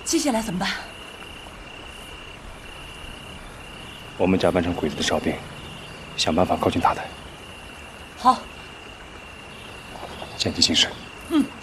接下来怎么办？ 我们假扮成鬼子的哨兵，想办法靠近塔台。 好， 见机行事。 嗯。